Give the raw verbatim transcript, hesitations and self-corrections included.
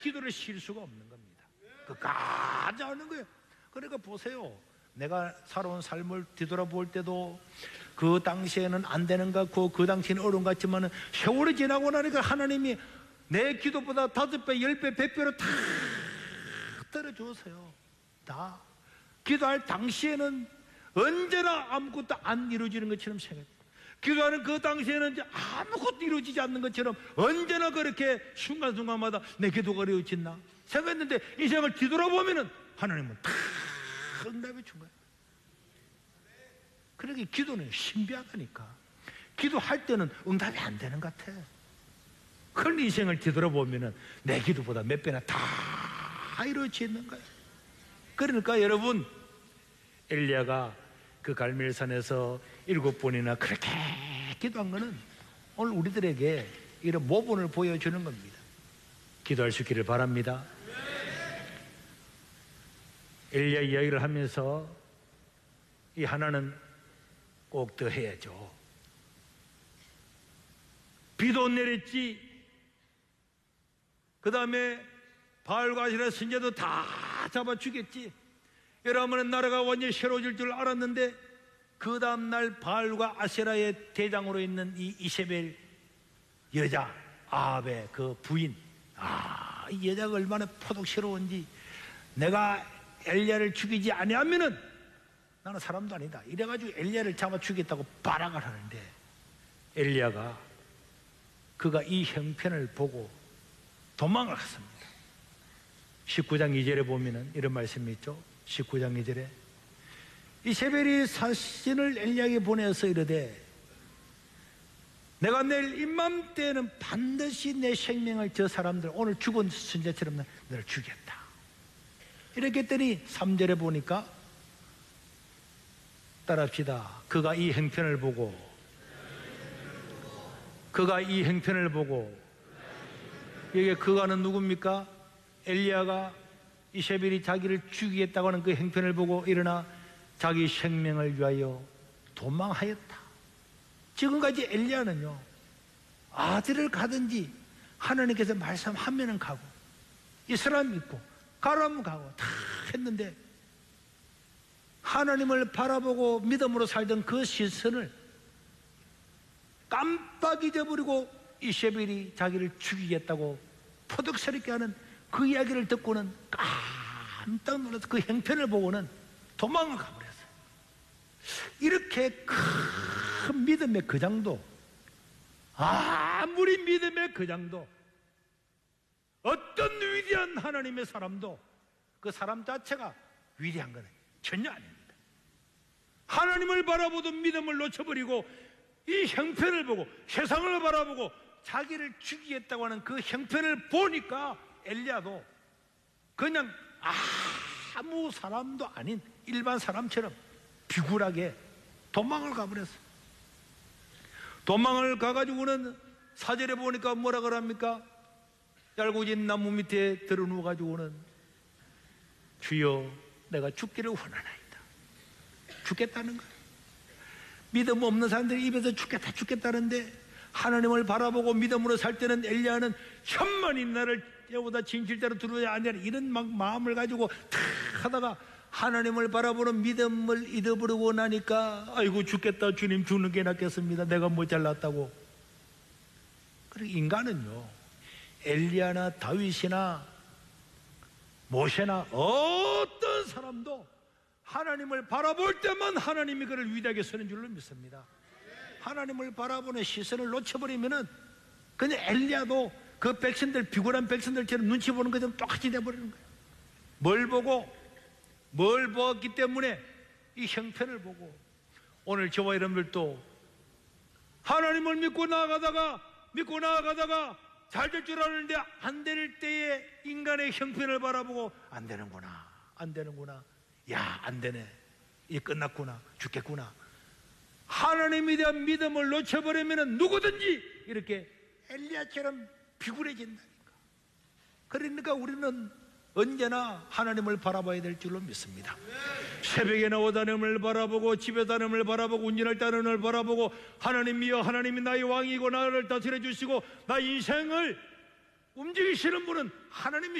기도를 쉴 수가 없는 겁니다. 끝까지 하는 거예요. 그러니까 보세요. 내가 살아온 삶을 뒤돌아볼 때도 그 당시에는 안 되는 것 같고 그 당시에는 어려운 것 같지만 세월이 지나고 나니까 하나님이 내 기도보다 다섯 배, 열 배, 백 배로 다 떨어주었어요. 다. 기도할 당시에는 언제나 아무것도 안 이루어지는 것처럼 생각해요. 기도하는 그 당시에는 이제 아무것도 이루어지지 않는 것처럼 언제나 그렇게 순간순간마다 내 기도가 이루어졌나 생각했는데 인생을 뒤돌아보면은 하나님은 다 응답해 준 거예요. 그러니까 기도는 신비하다니까. 기도할 때는 응답이 안 되는 것 같아. 그런 인생을 뒤돌아보면은 내 기도보다 몇 배나 다 이루어지는 거예요. 그러니까 여러분, 엘리야가 그 갈멜산에서 일곱 번이나 그렇게 기도한 거는 오늘 우리들에게 이런 모본을 보여주는 겁니다. 기도할 수 있기를 바랍니다. 엘리야 이야기를 하면서 이 하나는 꼭 더 해야죠. 비도 내렸지, 그 다음에 바알과 아세라 선지자도 다 잡아 죽였지. 여러분은 나라가 완전히 새로워질 줄 알았는데 그 다음날 바알과 아세라의 대장으로 있는 이 이세벨 여자 아합의 그 부인, 아, 이 여자가 얼마나 포독스러운지, 내가 엘리야를 죽이지 아니하면은 나는 사람도 아니다 이래가지고 엘리야를 잡아 죽였다고 발악을 하는데, 엘리야가 그가 이 형편을 보고 도망을 갔습니다. 십구 장 이 절에 보면은 이런 말씀이 있죠. 십구 장 이 절에 이세벨이 사신을 엘리야에게 보내서 이르되 내가 내일 이맘때에는 반드시 내 생명을 저 사람들, 오늘 죽은 선지자처럼 너를 죽였다 이렇게 했더니 삼 절에 보니까, 따라합시다. 그가 이 형편을 보고 그가 이 형편을 보고 여기 그가는 누굽니까? 엘리야가 이세벨이 자기를 죽이겠다고 하는 그 형편을 보고 일어나 자기 생명을 위하여 도망하였다. 지금까지 엘리야는요, 어디를 가든지 하나님께서 말씀하면은 가고 이스라엘 믿고 가라면 가고 다 했는데, 하나님을 바라보고 믿음으로 살던 그 시선을 깜빡 잊어버리고 이세벨이 자기를 죽이겠다고 포독스럽게 하는 그 이야기를 듣고는 깜짝 놀라서 그 형편을 보고는 도망을 가버렸어요. 이렇게 큰 믿음의 그 장도, 아무리 믿음의 그 장도, 어떤 위대한 하나님의 사람도 그 사람 자체가 위대한 것은 전혀 아닙니다. 하나님을 바라보던 믿음을 놓쳐버리고 이 형편을 보고 세상을 바라보고 자기를 죽이겠다고 하는 그 형편을 보니까 엘리야도 그냥 아무 사람도 아닌 일반 사람처럼 비굴하게 도망을 가버렸어요. 도망을 가가지고는 사 절에 보니까 뭐라 그럽니까? 얄궂은 나무 밑에 들어 누워가지고는 주여 내가 죽기를 원하나이다. 죽겠다는 거예요. 믿음 없는 사람들이 입에서 죽겠다 죽겠다는데, 하나님을 바라보고 믿음으로 살 때는 엘리야는 천만이 나를 때보다 진실대로 들어야 안 되는 이런 막 마음을 가지고 탁 하다가 하나님을 바라보는 믿음을 잃어버리고 나니까 아이고 죽겠다, 주님 죽는 게 낫겠습니다, 내가 뭐 잘났다고. 그리고 인간은요, 엘리야나 다윗이나 모세나 어떤 사람도 하나님을 바라볼 때만 하나님이 그를 위대하게 쓰는 줄로 믿습니다. 하나님을 바라보는 시선을 놓쳐버리면은 그냥 엘리야도 그 백성들, 비굴한 백성들처럼 눈치 보는 것처럼 똑같이 돼버리는 거예요. 뭘 보고, 뭘 보았기 때문에 이 형편을 보고. 오늘 저와 여러분들도 하나님을 믿고 나아가다가 믿고 나아가다가 잘 될 줄 아는데 안 될 때에 인간의 형편을 바라보고 안 되는구나, 안 되는구나, 야 안 되네, 이제 끝났구나, 죽겠구나. 하나님에 대한 믿음을 놓쳐버리면 누구든지 이렇게 엘리야처럼 비굴해진다니까. 그러니까 우리는 언제나 하나님을 바라봐야 될 줄로 믿습니다. 새벽에 나와 하나님을 바라보고 집에서 하나님을 바라보고 운전할 때 하나님을 바라보고 하나님이여 하나님이 나의 왕이고 나를 다스려 주시고 나 인생을 움직이시는 분은 하나님이